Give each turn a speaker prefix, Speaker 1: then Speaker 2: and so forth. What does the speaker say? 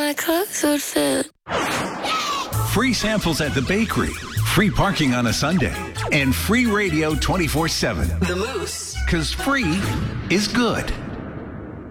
Speaker 1: my clothes would fit.
Speaker 2: Free samples at the bakery, free parking on a Sunday, and free radio 24/7.
Speaker 3: The Moose.
Speaker 2: Because free is good.